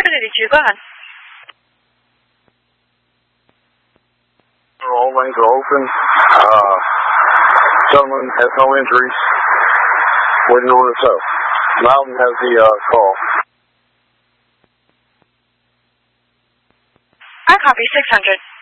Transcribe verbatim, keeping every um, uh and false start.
Liberty two, go ahead. All lanes are open. Uh, gentleman has no injuries. Waiting over the tow. Loudon has the uh, call. I copy six hundred.